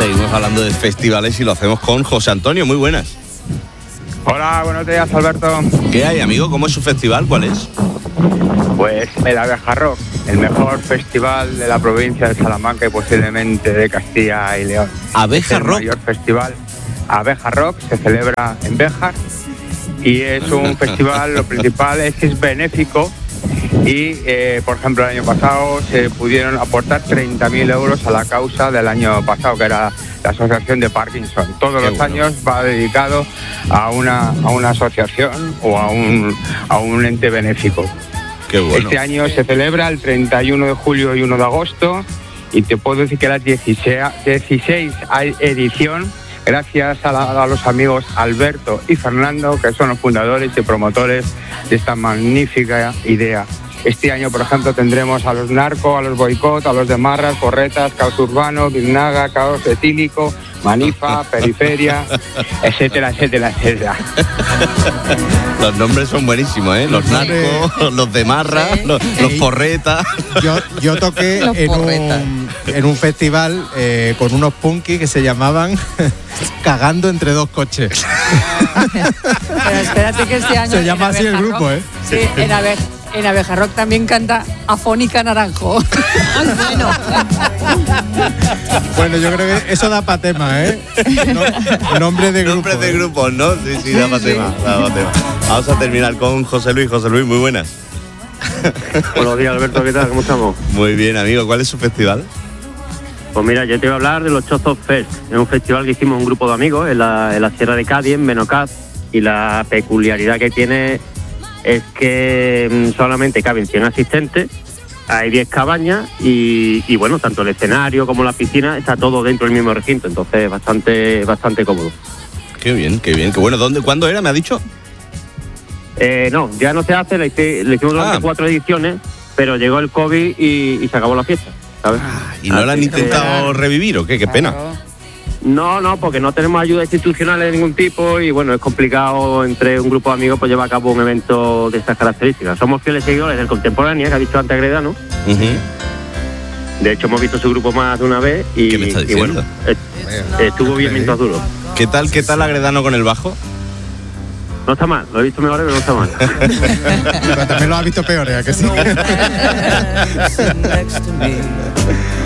Seguimos hablando de festivales y lo hacemos con José Antonio. Muy buenas. Hola, buenos días, Alberto. ¿Qué hay, amigo? ¿Cómo es su festival? ¿Cuál es? Pues el Abeja Rock, el mejor festival de la provincia de Salamanca y posiblemente de Castilla y León. ¿Abeja Rock? El mayor festival Abeja Rock se celebra en Béjar y es un festival, lo principal es que es benéfico y, por ejemplo, el año pasado se pudieron aportar 30.000 euros a la causa del año pasado, que era la Asociación de Parkinson. Todos los años va dedicado a una asociación o a un ente benéfico. Qué bueno. Este año se celebra el 31 de julio y 1 de agosto y te puedo decir que la 16 edición, gracias a los amigos Alberto y Fernando, que son los fundadores y promotores de esta magnífica idea. Este año, por ejemplo, tendremos a los Narco, a los Boicot, a los de Marras, Porretas, Caos Urbano, Biznaga, Caos Etílico, Manifa, Periferia, etcétera, etcétera, etcétera. Los nombres son buenísimos, ¿eh? Los Narco, los de Marras, sí. los Porretas. Yo toqué en un festival con unos punkis que se llamaban Cagando entre dos coches. Pero espérate que este año... Se llama así el grupo, Rock, Sí, en Abeja Rock también canta Afónica Naranjo. Bueno, yo creo que eso da para tema, ¿eh? Nombre de grupo. Nombre de grupo, ¿no? Sí, da para tema. Vamos a terminar con José Luis. José Luis, muy buenas. Buenos días, Alberto, ¿qué tal? ¿Cómo estamos? Muy bien, amigo. ¿Cuál es su festival? Pues mira, yo te voy a hablar de los Chozos Fest. Es un festival que hicimos un grupo de amigos en la Sierra de Cádiz, en Benocaz, y la peculiaridad que tiene es que solamente caben 100 asistentes, hay 10 cabañas y bueno, tanto el escenario como la piscina está todo dentro del mismo recinto, entonces bastante cómodo. Qué bien, qué bueno. ¿Cuándo era, me ha dicho? No, ya no se hace, le hicimos durante 4 ediciones, pero llegó el COVID y se acabó la fiesta, ¿sabes? ¿Y no la han intentado revivir o qué? Qué pena. No, porque no tenemos ayuda institucional de ningún tipo y bueno, es complicado entre un grupo de amigos pues llevar a cabo un evento de estas características. Somos fieles seguidores del Contemporánea, que ha dicho antes Agredano. De hecho, hemos visto su grupo más de una vez y, ¿qué me está diciendo? Y bueno, estuvo bien mientras duró. ¿Qué tal Agredano con el bajo? No está mal, lo he visto mejor, pero no está mal. Pero también lo has visto peor, ¿eh? ¿A que sí?